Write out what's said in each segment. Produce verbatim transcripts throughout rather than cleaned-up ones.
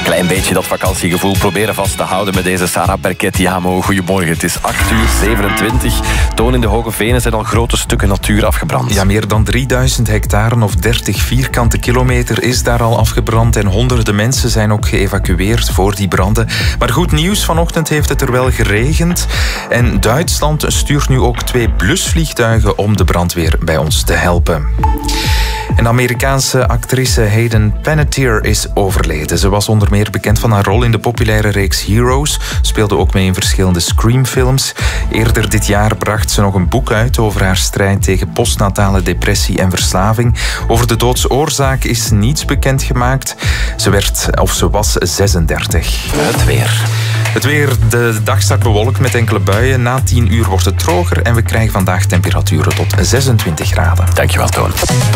Klein beetje dat vakantiegevoel proberen vast te houden met deze Sara Perchettiamo. Goedemorgen, het is acht uur zevenentwintig. Toon in de Hoge Venen zijn al grote stukken natuur afgebrand. Ja, meer dan drieduizend hectare of dertig vierkante kilometer is daar al afgebrand en honderden mensen zijn ook geëvacueerd voor die branden. Maar goed nieuws, vanochtend heeft het er wel geregend en Duitsland stuurt nu ook twee blusvliegtuigen om de brandweer bij ons te helpen. En de Amerikaanse actrice Hayden Panettiere is overleden. Ze was onder meer bekend van haar rol in de populaire reeks Heroes. Speelde ook mee in verschillende Scream-films. Eerder dit jaar bracht ze nog een boek uit over haar strijd tegen postnatale depressie en verslaving. Over de doodsoorzaak is niets bekendgemaakt. Ze werd, of ze was zesendertig. Het weer. Het weer, de dag start bewolkt met enkele buien. Na tien uur wordt het droger en we krijgen vandaag temperaturen tot zesentwintig graden. Dankjewel, Toon.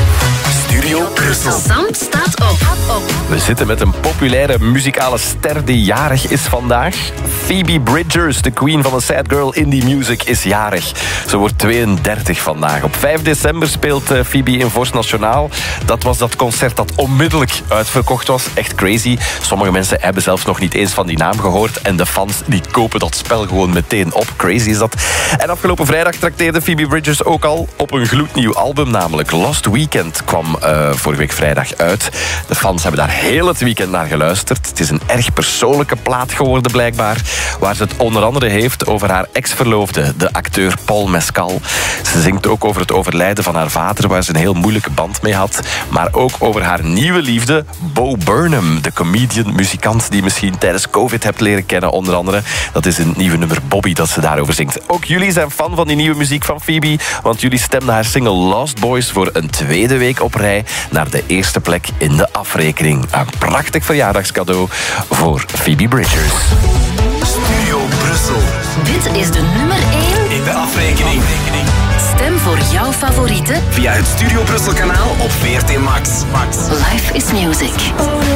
Studio Brussel. Zand staat op. We zitten met een populaire muzikale ster die jarig is vandaag. Phoebe Bridgers, de queen van de sad girl indie music, is jarig. Ze wordt tweeëndertig vandaag. Op vijf december speelt Phoebe in Vorst Nationaal. Dat was dat concert dat onmiddellijk uitverkocht was. Echt crazy. Sommige mensen hebben zelfs nog niet eens van die naam gehoord. En de fans die kopen dat spel gewoon meteen op. Crazy is dat. En afgelopen vrijdag trakteerde Phoebe Bridgers ook al op een gloednieuw album, namelijk Lost Weekend kwam uh, vorige week vrijdag uit. De fans hebben daar heel het weekend naar geluisterd. Het is een erg persoonlijke plaat geworden blijkbaar, waar ze het onder andere heeft over haar ex-verloofde, de acteur Paul Mescal. Ze zingt ook over het overlijden van haar vader, waar ze een heel moeilijke band mee had, maar ook over haar nieuwe liefde, Bo Burnham, de comedian, muzikant die je misschien tijdens COVID hebt leren kennen, onder andere. Dat is een nieuwe nummer Bobby dat ze daarover zingt. Ook jullie zijn fan van die nieuwe muziek van Phoebe, want jullie stemden haar single Lost Boys voor een tweede week op rij naar de eerste plek in de afrekening. Een prachtig verjaardagscadeau voor Phoebe Bridgers. Studio Brussel. Dit is de nummer één In de afrekening. stem voor jouw favorieten. Via het Studio Brussel kanaal op V R T Max. Max. Life is music.